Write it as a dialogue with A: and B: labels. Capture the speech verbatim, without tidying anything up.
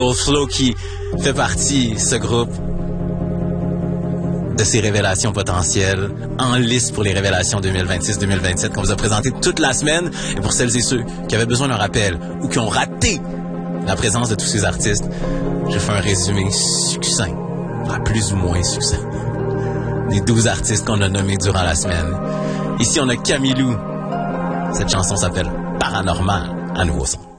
A: Flow qui fait partie, ce groupe, de ces révélations potentielles, en liste pour les révélations deux mille vingt-six deux mille vingt-sept qu'on vous a présenté toute la semaine. Et pour celles et ceux qui avaient besoin d'un rappel ou qui ont raté la présence de tous ces artistes, j'ai fait un résumé succinct, à plus ou moins succinct, des douze artistes qu'on a nommés durant la semaine. Ici, on a Camilou. Cette chanson s'appelle Paranormal à Nouveau Son.